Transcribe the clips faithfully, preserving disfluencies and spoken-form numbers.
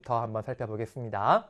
더 한번 살펴보겠습니다.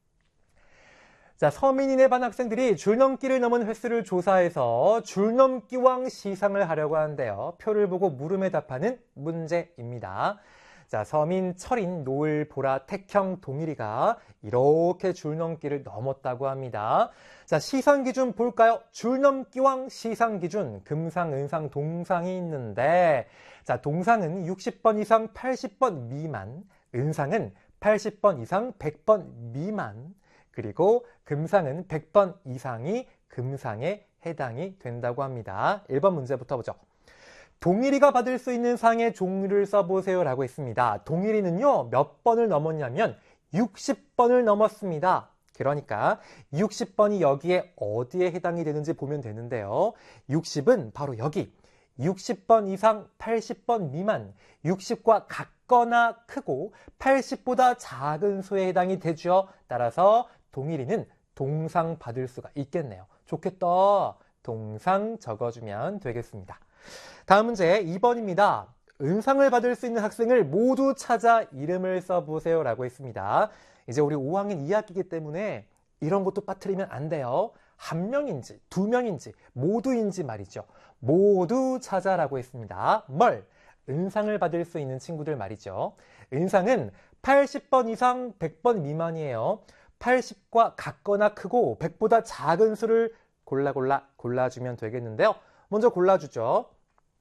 자, 서민인의 반 학생들이 줄넘기를 넘은 횟수를 조사해서 줄넘기왕 시상을 하려고 하는데요. 표를 보고 물음에 답하는 문제입니다. 자, 서민, 철인, 노을, 보라, 택형, 동일이가 이렇게 줄넘기를 넘었다고 합니다. 자, 시상 기준 볼까요? 줄넘기왕 시상 기준, 금상, 은상, 동상이 있는데, 자, 동상은 육십 번 이상 팔십 번 미만, 은상은 팔십 번 이상 백 번 미만, 그리고 금상은 백 번 이상이 금상에 해당이 된다고 합니다. 일 번 문제부터 보죠. 동일이가 받을 수 있는 상의 종류를 써보세요 라고 했습니다. 동일이는요, 몇 번을 넘었냐면 육십 번을 넘었습니다. 그러니까 육십 번이 여기에 어디에 해당이 되는지 보면 되는데요. 육십은 바로 여기. 육십 번 이상 팔십 번 미만, 육십과 같거나 크고 팔십보다 작은 수에 해당이 되죠. 따라서 동일이는 동상 받을 수가 있겠네요. 좋겠다. 동상 적어주면 되겠습니다. 다음 문제 이 번입니다. 은상을 받을 수 있는 학생을 모두 찾아 이름을 써보세요 라고 했습니다. 이제 우리 오 학년 이 학기이기 때문에 이런 것도 빠뜨리면 안 돼요. 한 명인지 두 명인지 모두인지 말이죠. 모두 찾아라고 했습니다. 뭘? 은상을 받을 수 있는 친구들 말이죠. 은상은 팔십 번 이상 백 번 미만이에요. 팔십과 같거나 크고 백보다 작은 수를 골라 골라 골라주면 되겠는데요. 먼저 골라주죠.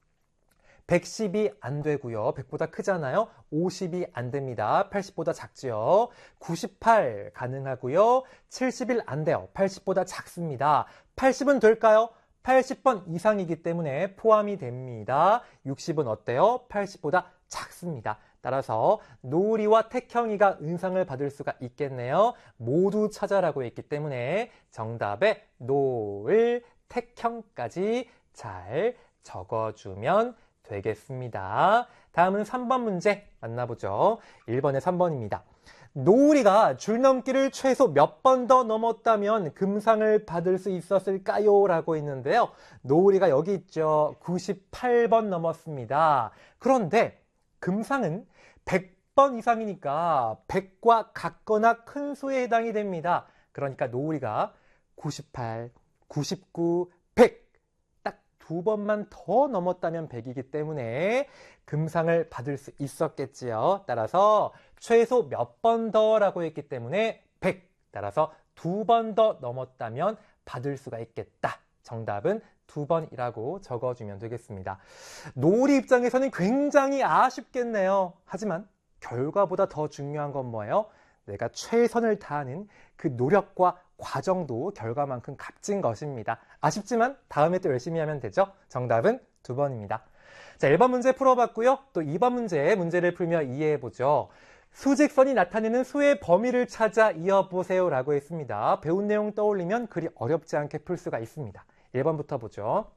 백십이 안 되고요. 백보다 크잖아요. 오십이 안 됩니다. 팔십보다 작지요. 구십팔 가능하고요. 칠십일 안 돼요. 팔십보다 작습니다. 팔십은 될까요? 팔십 번 이상이기 때문에 포함이 됩니다. 육십은 어때요? 팔십보다 작습니다. 따라서 노을이와 택형이가 은상을 받을 수가 있겠네요. 모두 찾아라고 했기 때문에 정답에 노을, 택형까지 잘 적어주면 되겠습니다. 다음은 삼 번 문제 만나보죠. 일 번에 삼 번입니다. 노을이가 줄넘기를 최소 몇 번 더 넘었다면 금상을 받을 수 있었을까요? 라고 했는데요. 노을이가 여기 있죠. 구십팔 번 넘었습니다. 그런데 금상은 백 번 이상이니까 백과 같거나 큰 수에 해당이 됩니다. 그러니까 노을이가 구십팔, 구십구, 백 딱 두 번만 더 넘었다면 백이기 때문에 금상을 받을 수 있었겠지요. 따라서 최소 몇 번 더라고 했기 때문에 백, 따라서 두 번 더 넘었다면 받을 수가 있겠다. 정답은 두 번이라고 적어주면 되겠습니다. 노을이 입장에서는 굉장히 아쉽겠네요. 하지만 결과보다 더 중요한 건 뭐예요? 내가 최선을 다하는 그 노력과 과정도 결과만큼 값진 것입니다. 아쉽지만 다음에 또 열심히 하면 되죠. 정답은 두 번입니다. 자, 일 번 문제 풀어봤고요. 또 이 번 문제 문제를 풀며 이해해보죠. 수직선이 나타내는 수의 범위를 찾아 이어보세요 라고 했습니다. 배운 내용 떠올리면 그리 어렵지 않게 풀 수가 있습니다. 일 번부터 보죠.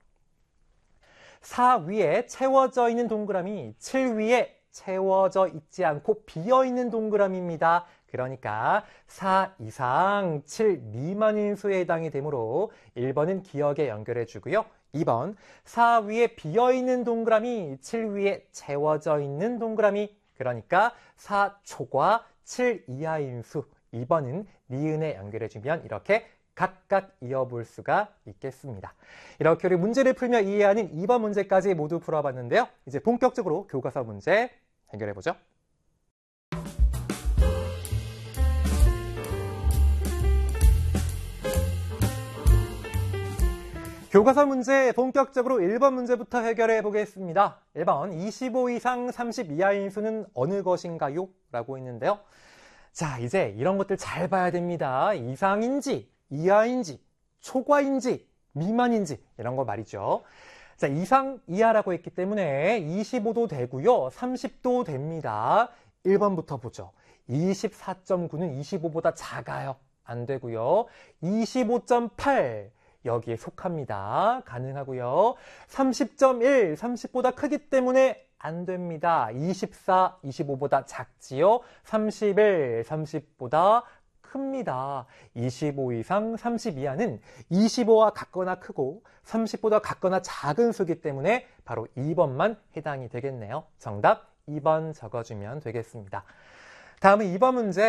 사 위에 채워져 있는 동그라미 칠 위에 채워져 있지 않고 비어있는 동그라미입니다. 그러니까 사 이상 칠 미만인 수에 해당이 되므로 일 번은 기억에 연결해 주고요. 이 번 사 위에 비어있는 동그라미 칠 위에 채워져 있는 동그라미 그러니까 사 초과 칠 이하인 수 이 번은 니은에 연결해 주면 이렇게 각각 이어볼 수가 있겠습니다. 이렇게 우리 문제를 풀며 이해하는 이 번 문제까지 모두 풀어봤는데요. 이제 본격적으로 교과서 문제 해결해보죠. 교과서 문제 본격적으로 일 번 문제부터 해결해 보겠습니다. 일 번 이십오 이상 삼십 이하인 수는 어느 것인가요? 라고 있는데요. 자, 이제 이런 것들 잘 봐야 됩니다. 이상인지 이하인지 초과인지 미만인지 이런 거 말이죠. 자, 이상 이하라고 했기 때문에 이십오도 되고요. 삼십도 됩니다. 일 번부터 보죠. 이십사 점 구는 이십오보다 작아요. 안 되고요. 이십오 점 팔 여기에 속합니다. 가능하고요. 삼십 점 일, 삼십보다 크기 때문에 안 됩니다. 이십사, 이십오보다 작지요. 삼십일, 삼십보다 큽니다. 이십오 이상 삼십 이하는 이십오와 같거나 크고 삼십보다 같거나 작은 수기 때문에 바로 이 번만 해당이 되겠네요. 정답 이 번 적어주면 되겠습니다. 다음은 이 번 문제.